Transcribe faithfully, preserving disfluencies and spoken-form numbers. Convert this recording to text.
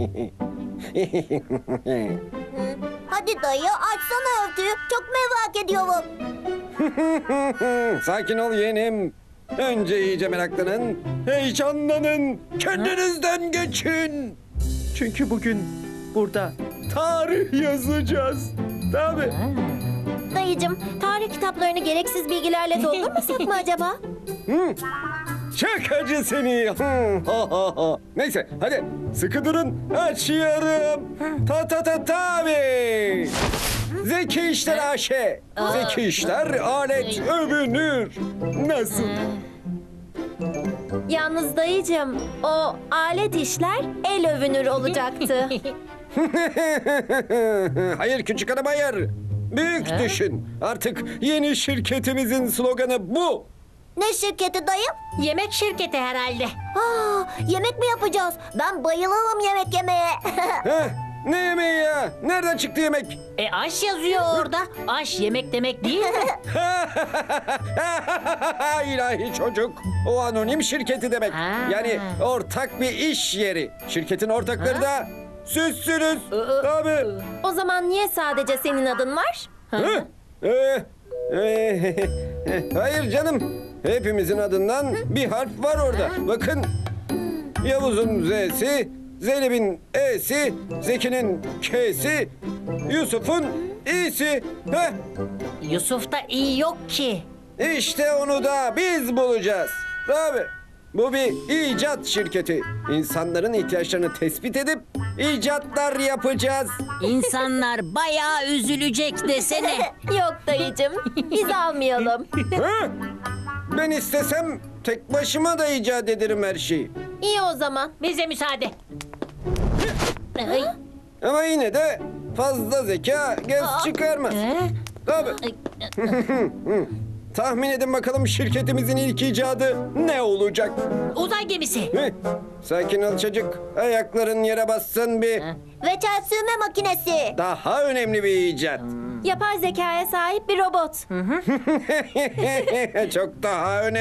Hadi dayı açsana örtüyü. Çok merak ediyorum. Sakin ol yeğenim. Önce iyice meraklanın, heyecanlanın, kendinizden geçin. Çünkü bugün burada tarih yazacağız. Tabii. Dayıcım, tarih kitaplarını gereksiz bilgilerle doldurmasak mı acaba? Şakacı seni. Neyse hadi sıkı durun, açıyorum. Ta ta ta tabi. Zeki İşler A Ş. Zeki İşler alet övünür. Nasıl? Yalnız dayıcım, o alet işler el övünür olacaktı. Hayır küçük hanım hayır. Büyük düşün. Artık yeni şirketimizin sloganı bu. Ne şirketi dayı? Yemek şirketi herhalde. Aa, yemek mi yapacağız? Ben bayılırım yemek yemeye. Heh, ne yemeği ya? Nereden çıktı yemek? E aş yazıyor orada. Aş yemek demek değil mi? İlahi çocuk. O anonim şirketi demek. Ha. Yani ortak bir iş yeri. Şirketin ortakları da sizsiniz. Aa. Tabii. O zaman niye sadece senin adın var? Hı? Ee, ee, hayır canım. Hepimizin adından bir harf var orada. Bakın. Yavuz'un Z'si, Zeynep'in E'si, Zeki'nin K'si, Yusuf'un İ'si. Heh, Yusuf'ta iyi yok ki. işte onu da biz bulacağız. Tabii. Bu bir icat şirketi. İnsanların ihtiyaçlarını tespit edip icatlar yapacağız. İnsanlar bayağı üzülecek desene. Yok dayıcım, biz almayalım. Hı? Ben istesem tek başıma da icat ederim her şeyi. İyi o zaman. Bize müsaade. Ay, Ama yine de fazla zeka göz çıkarmaz. e? Tabii. Ay, Tahmin edin bakalım şirketimizin ilk icadı ne olacak? Uzay gemisi. Heh, sakin ol çocuk. Ayakların yere bassın bir. Ve çay sürme makinesi. Daha önemli bir icat. Yapay zekaya sahip bir robot. Çok daha önemli.